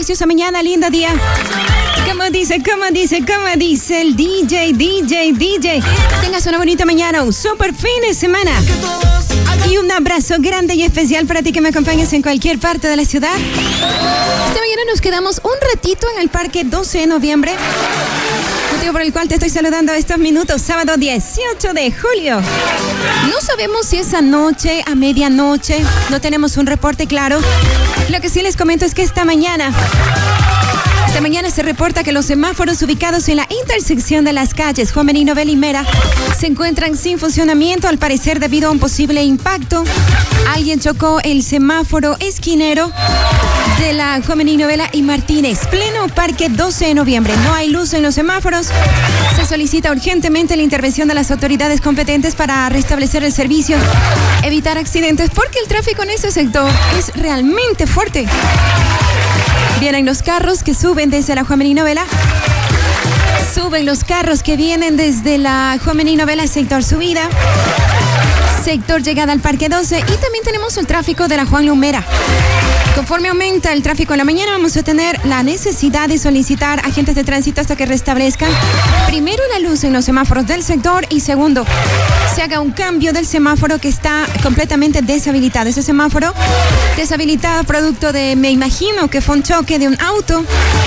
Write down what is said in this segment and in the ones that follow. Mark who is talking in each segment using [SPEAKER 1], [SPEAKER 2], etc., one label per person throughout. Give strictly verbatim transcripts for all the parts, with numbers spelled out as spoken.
[SPEAKER 1] preciosa mañana, lindo día. Como dice, como dice, como dice el D J, D J, D J. Tengas una bonita mañana, un super fin de semana. Y un abrazo grande y especial para ti que me acompañes en cualquier parte de la ciudad. Esta mañana nos quedamos un ratito en el Parque doce de noviembre. Motivo por el cual te estoy saludando estos minutos, sábado dieciocho de julio. No sabemos si es anoche, a medianoche, no tenemos un reporte claro. Lo que sí les comento es que esta mañana... Esta mañana se reporta que los semáforos ubicados en la intersección de las calles Juan Benito Vela y Mera se encuentran sin funcionamiento, al parecer debido a un posible impacto. Alguien chocó el semáforo esquinero de la Juan Benito Vela y Martínez, pleno Parque doce de noviembre. No hay luz en los semáforos. Se solicita urgentemente la intervención de las autoridades competentes para restablecer el servicio, evitar accidentes, porque el tráfico en ese sector es realmente fuerte. Vienen los carros que suben desde la Juan Benito Vela. Suben los carros que vienen desde la Juan Benito Vela, sector subida, sector llegada al Parque doce, y también tenemos el tráfico de la Juan Lumera. Conforme aumenta el tráfico en la mañana, vamos a tener la necesidad de solicitar agentes de tránsito hasta que restablezcan primero la luz en los semáforos del sector y segundo, se haga un cambio del semáforo que está completamente deshabilitado. Ese semáforo deshabilitado producto de, me imagino que fue un choque de un auto.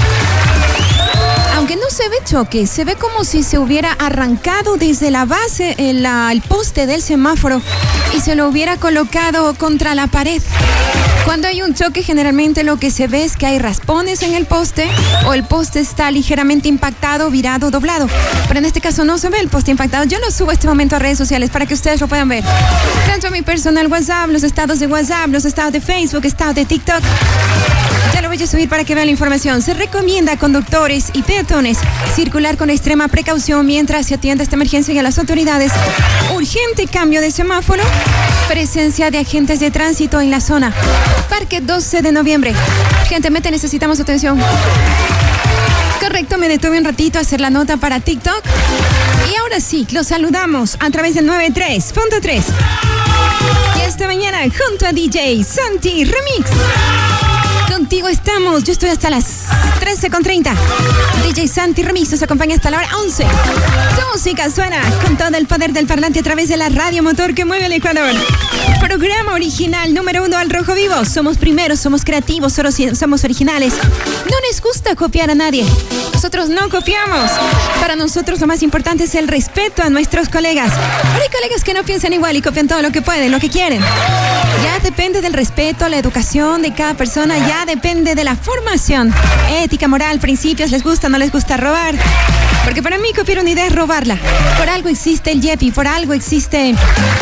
[SPEAKER 1] Aunque no se ve choque, se ve como si se hubiera arrancado desde la base el, el poste del semáforo y se lo hubiera colocado contra la pared. Cuando hay un choque, generalmente lo que se ve es que hay raspones en el poste o el poste está ligeramente impactado, virado, doblado. Pero en este caso no se ve el poste impactado. Yo lo subo este momento a redes sociales para que ustedes lo puedan ver. Tanto a mi personal WhatsApp, los estados de WhatsApp, los estados de Facebook, estados de TikTok. Ya lo voy a subir para que vean la información. Se recomienda a conductores y peatones circular con extrema precaución mientras se atiende esta emergencia, y a las autoridades urgente cambio de semáforo, presencia de agentes de tránsito en la zona. Parque doce de noviembre. Urgentemente necesitamos atención. Correcto, me detuve un ratito a hacer la nota para TikTok. Y ahora sí, los saludamos a través del noventa y tres punto tres. Y esta mañana junto a D J Santi Remix. Contigo estamos, yo estoy hasta las trece con treinta. D J Santi Remix nos acompaña hasta la hora once. Tu música suena con todo el poder del parlante a través de la radio motor que mueve el Ecuador. Programa original número uno al rojo vivo. Somos primeros, somos creativos, somos originales. No les gusta copiar a nadie. Nosotros no copiamos. Para nosotros lo más importante es el respeto a nuestros colegas. Ahora hay colegas que no piensan igual y copian todo lo que pueden, lo que quieren. Ya depende del respeto, la educación de cada persona, ya depende de la formación. Ética, moral, principios, les gusta, no les gusta robar. Porque para mí copiar una idea es robarla. Por algo existe el YEPI, por algo existe...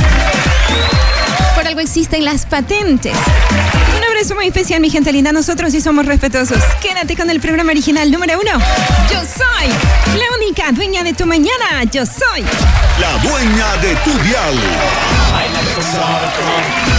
[SPEAKER 1] Por algo existen las patentes. Un abrazo muy especial, mi gente linda. Nosotros sí somos respetuosos. Quédate con el programa original número uno. Yo soy la única dueña de tu mañana. Yo soy
[SPEAKER 2] la dueña de tu dial.